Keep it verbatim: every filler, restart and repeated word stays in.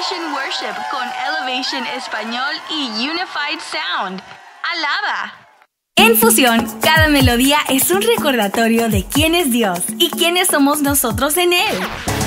Elevation Worship con Elevation Español y Unified Sound. ¡Alaba! En Fusión, cada melodía es un recordatorio de quién es Dios y quiénes somos nosotros en Él.